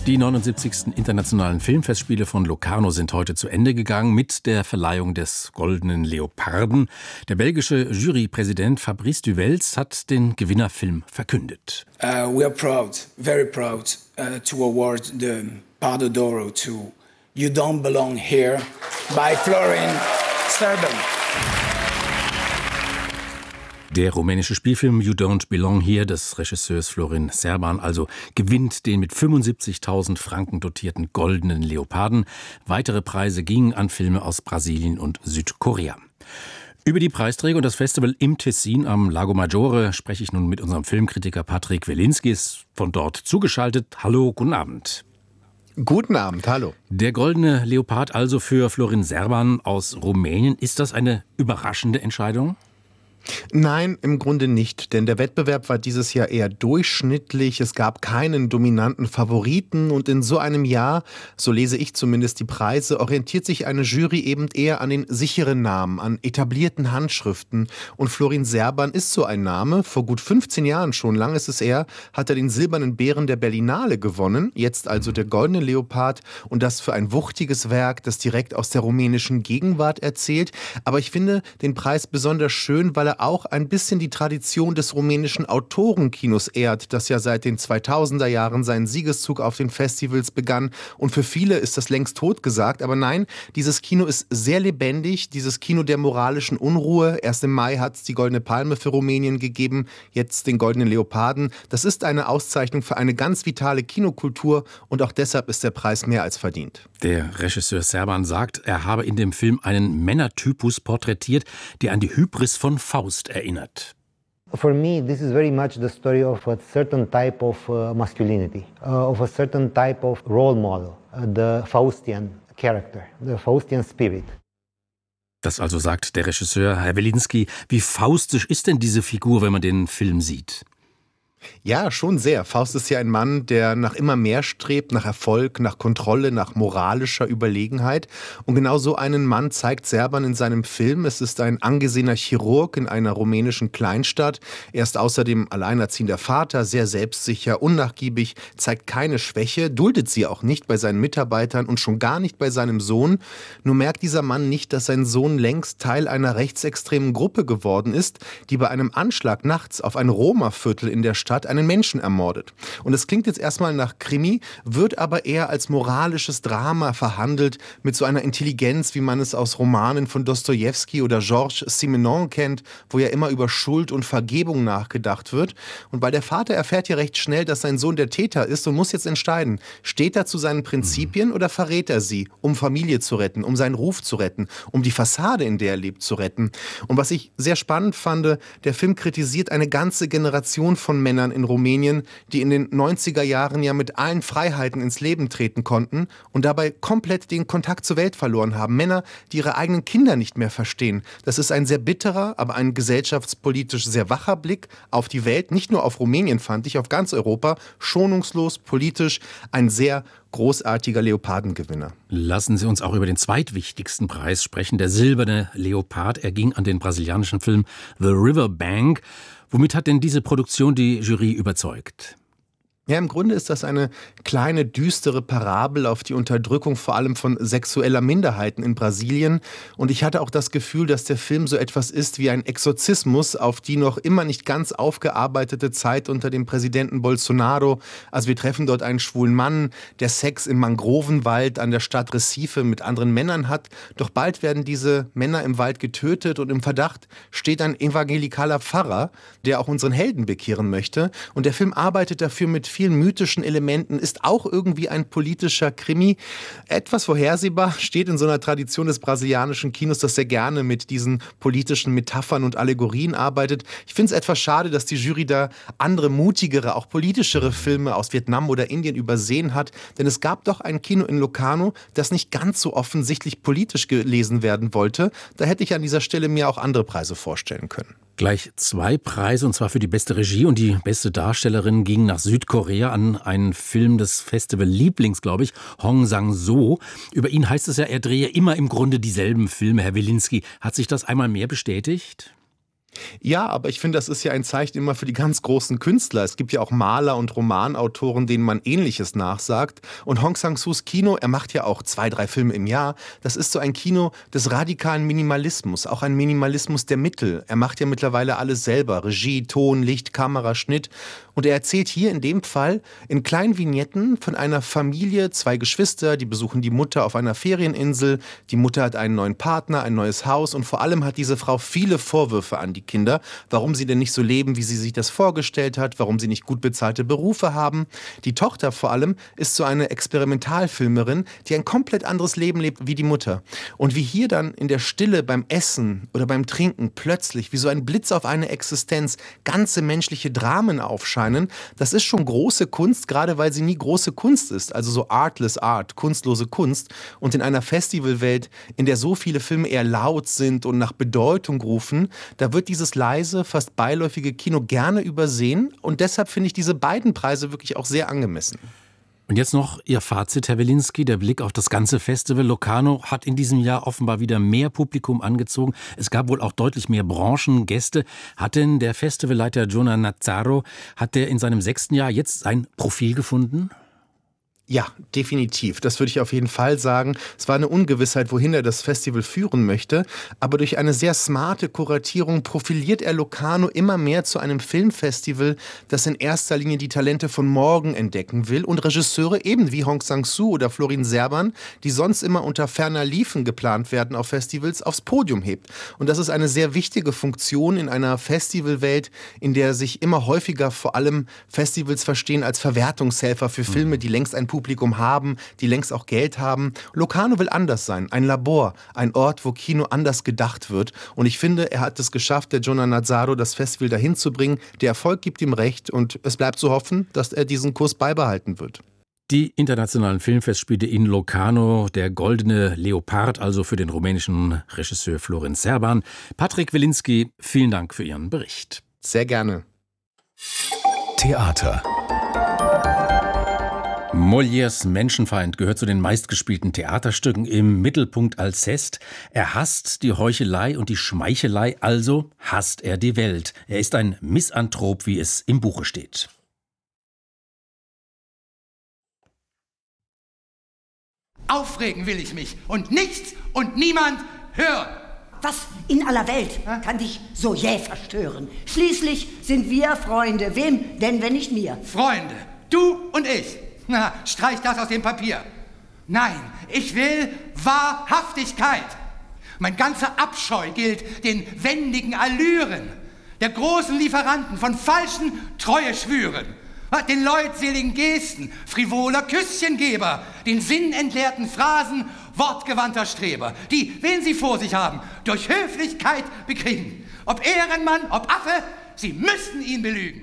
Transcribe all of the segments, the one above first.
Die 79. Internationalen Filmfestspiele von Locarno sind heute zu Ende gegangen mit der Verleihung des Goldenen Leoparden. Der belgische Jurypräsident Fabrice Duvels hat den Gewinnerfilm verkündet. We are proud, very proud, to award the Pardo d'Oro to You Don't Belong Here by Florin Serban. Der rumänische Spielfilm You Don't Belong Here des Regisseurs Florin Serban also gewinnt den mit 75.000 Franken dotierten Goldenen Leoparden. Weitere Preise gingen an Filme aus Brasilien und Südkorea. Über die Preisträger und das Festival im Tessin am Lago Maggiore spreche ich nun mit unserem Filmkritiker Patrick Welinski, ist von dort zugeschaltet. Hallo, guten Abend. Guten Abend, hallo. Der Goldene Leopard also für Florin Serban aus Rumänien. Ist das eine überraschende Entscheidung? Nein, im Grunde nicht, denn der Wettbewerb war dieses Jahr eher durchschnittlich. Es gab keinen dominanten Favoriten und in so einem Jahr, so lese ich zumindest die Preise, orientiert sich eine Jury eben eher an den sicheren Namen, an etablierten Handschriften. Und Florin Serban ist so ein Name. Vor gut 15 Jahren schon, lang ist es er, hat er den Silbernen Bären der Berlinale gewonnen, jetzt also der Goldene Leopard und das für ein wuchtiges Werk, das direkt aus der rumänischen Gegenwart erzählt. Aber ich finde den Preis besonders schön, weil er auch ein bisschen die Tradition des rumänischen Autorenkinos ehrt, das ja seit den 2000er Jahren seinen Siegeszug auf den Festivals begann. Und für viele ist das längst totgesagt. Aber nein, dieses Kino ist sehr lebendig, dieses Kino der moralischen Unruhe. Erst im Mai hat es die Goldene Palme für Rumänien gegeben, jetzt den Goldenen Leoparden. Das ist eine Auszeichnung für eine ganz vitale Kinokultur und auch deshalb ist der Preis mehr als verdient. Der Regisseur Serban sagt, er habe in dem Film einen Männertypus porträtiert, der an die Hybris von Faust erinnert. For me, this is very much the story of a certain type of masculinity, of a certain type of role model, the Faustian character, the Faustian spirit. Das also sagt der Regisseur. Herr Welinski, wie faustisch ist denn diese Figur, wenn man den Film sieht? Ja, schon sehr. Faust ist ja ein Mann, der nach immer mehr strebt, nach Erfolg, nach Kontrolle, nach moralischer Überlegenheit. Und genau so einen Mann zeigt Serban in seinem Film. Es ist ein angesehener Chirurg in einer rumänischen Kleinstadt. Er ist außerdem alleinerziehender Vater, sehr selbstsicher, unnachgiebig, zeigt keine Schwäche, duldet sie auch nicht bei seinen Mitarbeitern und schon gar nicht bei seinem Sohn. Nur merkt dieser Mann nicht, dass sein Sohn längst Teil einer rechtsextremen Gruppe geworden ist, die bei einem Anschlag nachts auf ein Roma-Viertel in der Stadt einen Menschen ermordet. Und es klingt jetzt erstmal nach Krimi, wird aber eher als moralisches Drama verhandelt, mit so einer Intelligenz, wie man es aus Romanen von Dostojewski oder Georges Simenon kennt, wo ja immer über Schuld und Vergebung nachgedacht wird. Und weil der Vater erfährt ja recht schnell, dass sein Sohn der Täter ist und muss jetzt entscheiden, steht er zu seinen Prinzipien oder verrät er sie, um Familie zu retten, um seinen Ruf zu retten, um die Fassade, in der er lebt, zu retten. Und was ich sehr spannend fand, der Film kritisiert eine ganze Generation von Männern in Rumänien, die in den 90er Jahren ja mit allen Freiheiten ins Leben treten konnten und dabei komplett den Kontakt zur Welt verloren haben. Männer, die ihre eigenen Kinder nicht mehr verstehen. Das ist ein sehr bitterer, aber ein gesellschaftspolitisch sehr wacher Blick auf die Welt. Nicht nur auf Rumänien, fand ich, auf ganz Europa. Schonungslos, politisch, ein sehr großartiger Leopardengewinner. Lassen Sie uns auch über den zweitwichtigsten Preis sprechen, der Silberne Leopard. Er ging an den brasilianischen Film The River Bank. Womit hat denn diese Produktion die Jury überzeugt? Ja, im Grunde ist das eine kleine, düstere Parabel auf die Unterdrückung vor allem von sexueller Minderheiten in Brasilien. Und ich hatte auch das Gefühl, dass der Film so etwas ist wie ein Exorzismus auf die noch immer nicht ganz aufgearbeitete Zeit unter dem Präsidenten Bolsonaro. Also wir treffen dort einen schwulen Mann, der Sex im Mangrovenwald an der Stadt Recife mit anderen Männern hat. Doch bald werden diese Männer im Wald getötet und im Verdacht steht ein evangelikaler Pfarrer, der auch unseren Helden bekehren möchte. Und der Film arbeitet dafür mit vielen mythischen Elementen, ist auch irgendwie ein politischer Krimi. Etwas vorhersehbar, steht in so einer Tradition des brasilianischen Kinos, das sehr gerne mit diesen politischen Metaphern und Allegorien arbeitet. Ich finde es etwas schade, dass die Jury da andere, mutigere, auch politischere Filme aus Vietnam oder Indien übersehen hat, denn es gab doch ein Kino in Locarno, das nicht ganz so offensichtlich politisch gelesen werden wollte. Da hätte ich an dieser Stelle mir auch andere Preise vorstellen können. Gleich 2 Preise, und zwar für die beste Regie und die beste Darstellerin, gingen nach Südkorea an einen Film des Festival Lieblings, glaube ich, Hong Sang-soo. Über ihn heißt es ja, er drehe immer im Grunde dieselben Filme. Herr Welinski, hat sich das einmal mehr bestätigt? Ja, aber ich finde, das ist ja ein Zeichen immer für die ganz großen Künstler. Es gibt ja auch Maler und Romanautoren, denen man Ähnliches nachsagt. Und Hong Sang-soos Kino, er macht ja auch 2, 3 Filme im Jahr, das ist so ein Kino des radikalen Minimalismus, auch ein Minimalismus der Mittel. Er macht ja mittlerweile alles selber, Regie, Ton, Licht, Kamera, Schnitt. Und er erzählt hier in dem Fall in kleinen Vignetten von einer Familie, 2 Geschwister, die besuchen die Mutter auf einer Ferieninsel. Die Mutter hat einen neuen Partner, ein neues Haus und vor allem hat diese Frau viele Vorwürfe an die Kinder, warum sie denn nicht so leben, wie sie sich das vorgestellt hat, warum sie nicht gut bezahlte Berufe haben. Die Tochter vor allem ist so eine Experimentalfilmerin, die ein komplett anderes Leben lebt wie die Mutter. Und wie hier dann in der Stille beim Essen oder beim Trinken plötzlich wie so ein Blitz auf eine Existenz ganze menschliche Dramen aufscheinen, das ist schon große Kunst, gerade weil sie nie große Kunst ist, also so artless art, kunstlose Kunst. Und in einer Festivalwelt, in der so viele Filme eher laut sind und nach Bedeutung rufen, da wird dieses leise, fast beiläufige Kino gerne übersehen und deshalb finde ich diese beiden Preise wirklich auch sehr angemessen. Und jetzt noch Ihr Fazit, Herr Wilinski. Der Blick auf das ganze Festival. Locarno hat in diesem Jahr offenbar wieder mehr Publikum angezogen. Es gab wohl auch deutlich mehr Branchengäste. Hat denn der Festivalleiter Jonah Nazzaro, hat der in seinem 6. Jahr jetzt sein Profil gefunden? Ja, definitiv. Das würde ich auf jeden Fall sagen. Es war eine Ungewissheit, wohin er das Festival führen möchte. Aber durch eine sehr smarte Kuratierung profiliert er Locarno immer mehr zu einem Filmfestival, das in erster Linie die Talente von morgen entdecken will und Regisseure eben wie Hong Sang-soo oder Florin Serban, die sonst immer unter ferner Liefen geplant werden auf Festivals, aufs Podium hebt. Und das ist eine sehr wichtige Funktion in einer Festivalwelt, in der sich immer häufiger vor allem Festivals verstehen als Verwertungshelfer für Filme, die längst ein Publikum haben, die längst auch Geld haben. Locarno will anders sein, ein Labor, ein Ort, wo Kino anders gedacht wird. Und ich finde, er hat es geschafft, der Jonah Nazzaro, das Festival dahin zu bringen. Der Erfolg gibt ihm recht und es bleibt zu hoffen, dass er diesen Kurs beibehalten wird. Die internationalen Filmfestspiele in Locarno, der goldene Leopard, also für den rumänischen Regisseur Florin Serban. Patrick Wilinski, vielen Dank für Ihren Bericht. Sehr gerne. Theater. Molières Menschenfeind gehört zu den meistgespielten Theaterstücken. Im Mittelpunkt Alceste. Er hasst die Heuchelei und die Schmeichelei, also hasst er die Welt. Er ist ein Misanthrop, wie es im Buche steht. Aufregen will ich mich und nichts und niemand hören. Was in aller Welt kann dich so jäh verstören? Schließlich sind wir Freunde. Wem denn, wenn nicht mir? Freunde, du und ich. Na, streich das aus dem Papier. Nein, ich will Wahrhaftigkeit. Mein ganzer Abscheu gilt den wendigen Allüren der großen Lieferanten von falschen Treueschwüren, den leutseligen Gesten frivoler Küsschengeber, den sinnentleerten Phrasen wortgewandter Streber, die, wen sie vor sich haben, durch Höflichkeit bekriegen. Ob Ehrenmann, ob Affe, sie müssten ihn belügen.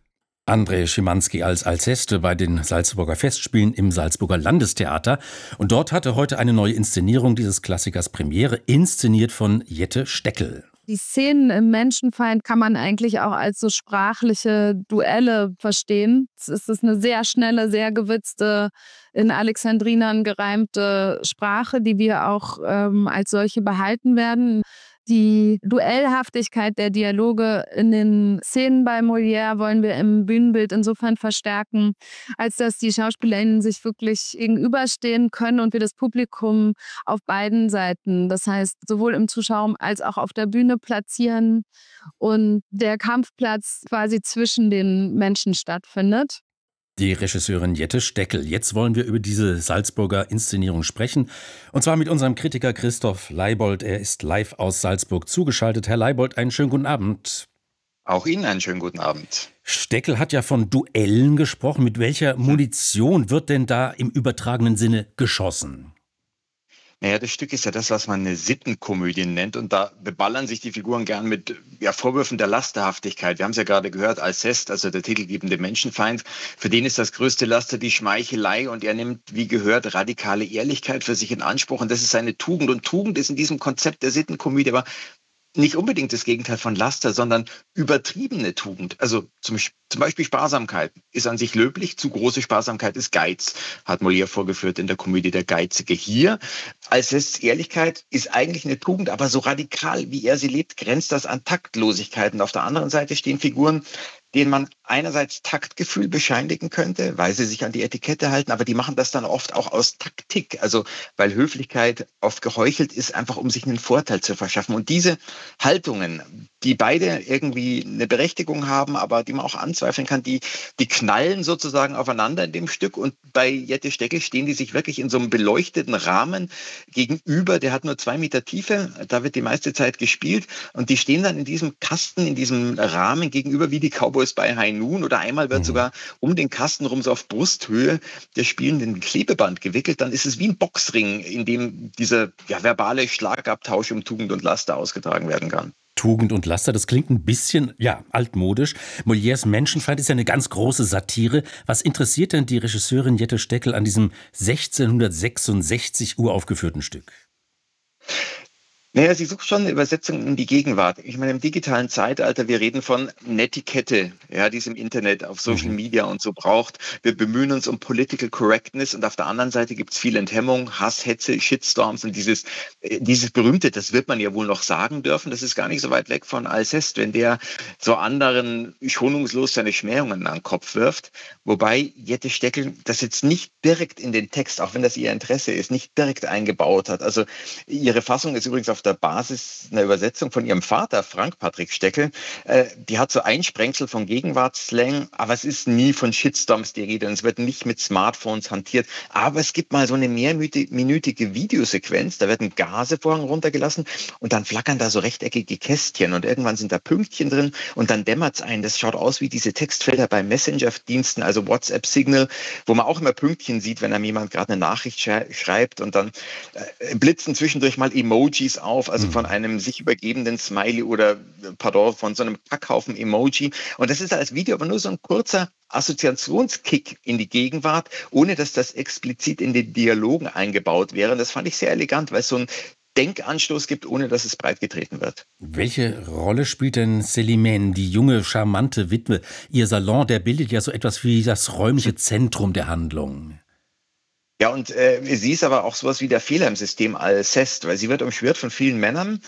André Schimanski als Alceste bei den Salzburger Festspielen im Salzburger Landestheater. Und dort hatte heute eine neue Inszenierung dieses Klassikers Premiere, inszeniert von Jette Steckel. Die Szenen im Menschenfeind kann man eigentlich auch als so sprachliche Duelle verstehen. Es ist eine sehr schnelle, sehr gewitzte, in Alexandrinern gereimte Sprache, die wir auch als solche behalten werden. Die Duellhaftigkeit der Dialoge in den Szenen bei Molière wollen wir im Bühnenbild insofern verstärken, als dass die SchauspielerInnen sich wirklich gegenüberstehen können und wir das Publikum auf beiden Seiten, das heißt sowohl im Zuschauerraum als auch auf der Bühne platzieren und der Kampfplatz quasi zwischen den Menschen stattfindet. Die Regisseurin Jette Steckel. Jetzt wollen wir über diese Salzburger Inszenierung sprechen. Und zwar mit unserem Kritiker Christoph Leibold. Er ist live aus Salzburg zugeschaltet. Herr Leibold, einen schönen guten Abend. Auch Ihnen einen schönen guten Abend. Steckel hat ja von Duellen gesprochen. Mit welcher Munition wird denn da im übertragenen Sinne geschossen? Naja, das Stück ist ja das, was man eine Sittenkomödie nennt. Und da beballern sich die Figuren gern mit Vorwürfen der Lasterhaftigkeit. Wir haben es ja gerade gehört, Alceste, also der titelgebende Menschenfeind, für den ist das größte Laster die Schmeichelei. Und er nimmt, wie gehört, radikale Ehrlichkeit für sich in Anspruch. Und das ist seine Tugend. Und Tugend ist in diesem Konzept der Sittenkomödie aber nicht unbedingt das Gegenteil von Laster, sondern übertriebene Tugend. Also zum Beispiel Sparsamkeit ist an sich löblich, zu große Sparsamkeit ist Geiz, hat Molière vorgeführt in der Komödie Der Geizige. Hier, Alcestes Ehrlichkeit ist eigentlich eine Tugend, aber so radikal, wie er sie lebt, grenzt das an Taktlosigkeit. Und auf der anderen Seite stehen Figuren, denen man einerseits Taktgefühl bescheinigen könnte, weil sie sich an die Etikette halten, aber die machen das dann oft auch aus Taktik, also weil Höflichkeit oft geheuchelt ist, einfach um sich einen Vorteil zu verschaffen. Und diese Haltungen, die beide irgendwie eine Berechtigung haben, aber die man auch anzweifeln kann, die knallen sozusagen aufeinander in dem Stück. Und bei Jette Steckel stehen die sich wirklich in so einem beleuchteten Rahmen gegenüber. Der hat nur 2 Meter Tiefe, da wird die meiste Zeit gespielt. Und die stehen dann in diesem Kasten, in diesem Rahmen gegenüber wie die Cowboys bei High Noon. Oder einmal wird sogar um den Kasten rum so auf Brusthöhe der Spielenden Klebeband gewickelt. Dann ist es wie ein Boxring, in dem dieser verbale Schlagabtausch um Tugend und Laster ausgetragen werden kann. Tugend und Laster, das klingt ein bisschen, altmodisch. Molières Menschenfeind ist ja eine ganz große Satire. Was interessiert denn die Regisseurin Jette Steckel an diesem 1666 uraufgeführten Stück? Naja, sie sucht schon eine Übersetzung in die Gegenwart. Ich meine, im digitalen Zeitalter, wir reden von Netiquette, die es im Internet, auf Social Media und so braucht. Wir bemühen uns um Political Correctness und auf der anderen Seite gibt es viel Enthemmung, Hass, Hetze, Shitstorms und dieses berühmte, das wird man ja wohl noch sagen dürfen, das ist gar nicht so weit weg von Alceste, wenn der so anderen schonungslos seine Schmähungen an den Kopf wirft. Wobei Jette Steckel das jetzt nicht direkt in den Text, auch wenn das ihr Interesse ist, nicht direkt eingebaut hat. Also ihre Fassung ist übrigens auf der Basis einer Übersetzung von ihrem Vater, Frank Patrick Steckel. Die hat so Einsprengsel von Gegenwartsslang, aber es ist nie von Shitstorms die Rede und es wird nicht mit Smartphones hantiert. Aber es gibt mal so eine mehrminütige Videosequenz, da werden Gasevorhang runtergelassen und dann flackern da so rechteckige Kästchen und irgendwann sind da Pünktchen drin und dann dämmert es ein. Das schaut aus wie diese Textfelder bei Messenger-Diensten, also WhatsApp, Signal, wo man auch immer Pünktchen sieht, wenn einem jemand gerade eine Nachricht schreibt und dann blitzen zwischendurch mal Emojis auf, also von einem sich übergebenden Smiley oder, von so einem Packhaufen-Emoji. Und das ist als Video aber nur so ein kurzer Assoziationskick in die Gegenwart, ohne dass das explizit in den Dialogen eingebaut wäre. Und das fand ich sehr elegant, weil es so einen Denkanstoß gibt, ohne dass es breit getreten wird. Welche Rolle spielt denn Célimène, die junge, charmante Witwe? Ihr Salon, der bildet ja so etwas wie das räumliche Zentrum der Handlung. Ja, und sie ist aber auch sowas wie der Fehler im System Alceste, weil sie wird umschwirrt von vielen Männern,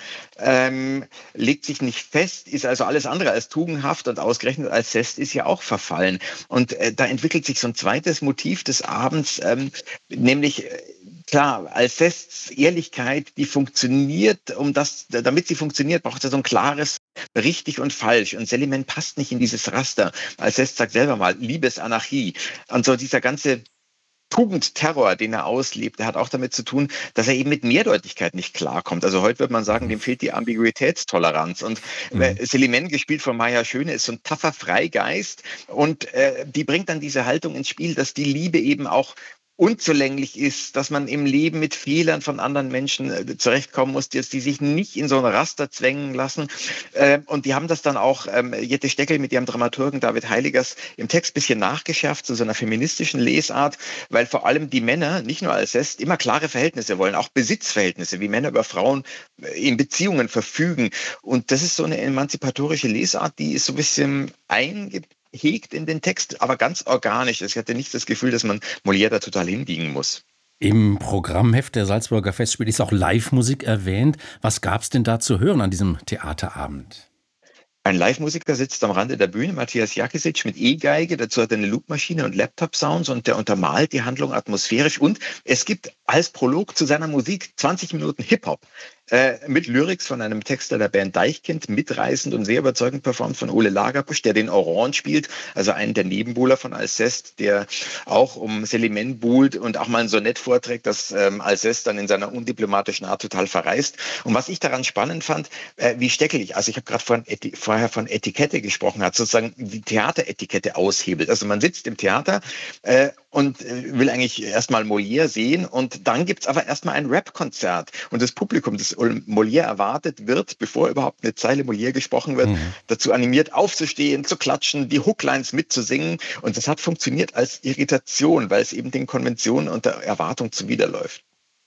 legt sich nicht fest, ist also alles andere als tugendhaft und ausgerechnet Alceste ist ja auch verfallen. Und da entwickelt sich so ein zweites Motiv des Abends, nämlich klar, Alcestes Ehrlichkeit, die funktioniert, damit sie funktioniert, braucht es so ein klares richtig und falsch. Und Célimène passt nicht in dieses Raster. Alceste sagt selber mal, Liebesanarchie. Und so dieser ganze Tugendterror, den er auslebt, der hat auch damit zu tun, dass er eben mit Mehrdeutigkeit nicht klarkommt. Also heute würde man sagen, dem fehlt die Ambiguitätstoleranz. Und Célimène, gespielt von Maya Schöne, ist so ein taffer Freigeist und die bringt dann diese Haltung ins Spiel, dass die Liebe eben auch unzulänglich ist, dass man im Leben mit Fehlern von anderen Menschen zurechtkommen muss, dass die sich nicht in so ein Raster zwängen lassen. Und die haben das dann auch, Jette Steckel mit ihrem Dramaturgen David Heiligers im Text ein bisschen nachgeschärft zu so einer feministischen Lesart, weil vor allem die Männer, nicht nur Alceste, immer klare Verhältnisse wollen, auch Besitzverhältnisse, wie Männer über Frauen in Beziehungen verfügen. Und das ist so eine emanzipatorische Lesart, die ist so ein bisschen hegt in den Text, aber ganz organisch. Ich hatte nicht das Gefühl, dass man Molière da total hinbiegen muss. Im Programmheft der Salzburger Festspiele ist auch Live-Musik erwähnt. Was gab es denn da zu hören an diesem Theaterabend? Ein Live-Musiker sitzt am Rande der Bühne, Matthias Jakisic, mit E-Geige. Dazu hat er eine Loopmaschine und Laptop-Sounds und der untermalt die Handlung atmosphärisch. Und es gibt als Prolog zu seiner Musik 20 Minuten Hip-Hop. Mit Lyrics von einem Texter der Band Deichkind, mitreißend und sehr überzeugend performt von Ole Lagerbusch, der den Orange spielt, also einen der Nebenbuhler von Alceste, der auch um Célimène buhlt und auch mal ein Sonett vorträgt, das Alceste dann in seiner undiplomatischen Art total verreißt. Und was ich daran spannend fand, wie steckelig, also ich habe gerade vorher von Etikette gesprochen, hat sozusagen die Theateretikette aushebelt. Also man sitzt im Theater und will eigentlich erstmal Molière sehen und dann gibt's aber erstmal ein Rap-Konzert und das Publikum, das Molière erwartet wird, bevor überhaupt eine Zeile Molière gesprochen wird, dazu animiert aufzustehen, zu klatschen, die Hooklines mitzusingen und das hat funktioniert als Irritation, weil es eben den Konventionen und der Erwartung zuwiderläuft.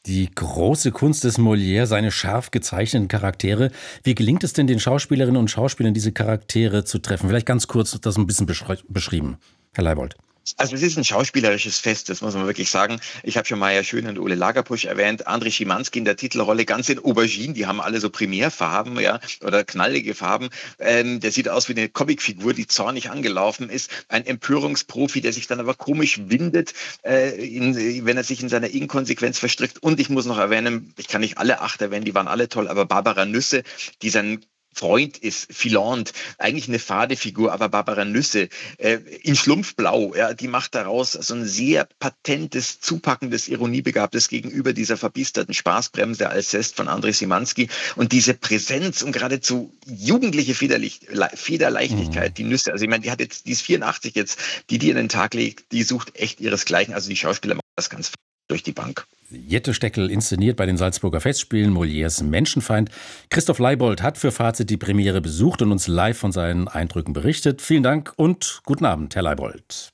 Die große Kunst des Molière, seine scharf gezeichneten Charaktere. Wie gelingt es denn den Schauspielerinnen und Schauspielern, diese Charaktere zu treffen? Vielleicht ganz kurz das ein bisschen beschrieben, Herr Leibold. Also es ist ein schauspielerisches Fest, das muss man wirklich sagen. Ich habe schon Maja Schön und Ole Lagerpusch erwähnt, André Schimanski in der Titelrolle, ganz in Aubergine, die haben alle so Primärfarben, ja, oder knallige Farben. Der sieht aus wie eine Comicfigur, die zornig angelaufen ist. Ein Empörungsprofi, der sich dann aber komisch windet, wenn er sich in seiner Inkonsequenz verstrickt. Und ich muss noch erwähnen, ich kann nicht alle 8 erwähnen, die waren alle toll, aber Barbara Nüsse, die sein Freund ist, Philande, eigentlich eine fade Figur, aber Barbara Nüsse in Schlumpfblau, ja, die macht daraus so ein sehr patentes, zupackendes, ironiebegabtes gegenüber dieser verbiesterten Spaßbremse Alceste von André Szymanski und diese Präsenz und geradezu jugendliche Federleichtigkeit, die Nüsse, also ich meine, die ist 84 jetzt, die an den Tag legt, die sucht echt ihresgleichen, also die Schauspieler machen das ganz durch die Bank. Jette Steckel inszeniert bei den Salzburger Festspielen Molières Menschenfeind. Christoph Leibold hat für Fazit die Premiere besucht und uns live von seinen Eindrücken berichtet. Vielen Dank und guten Abend, Herr Leibold.